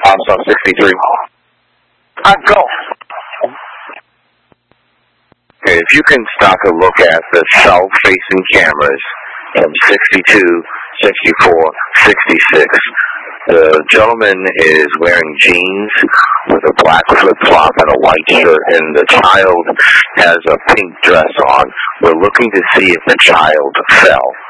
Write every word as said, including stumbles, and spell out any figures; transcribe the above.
House on sixty-three. I go. Okay, if you can stop and look at the south-facing cameras from sixty-two, sixty-four, sixty-six, the gentleman is wearing jeans with a black flip-flop and a white shirt, and the child has a pink dress on. We're looking to see if the child fell.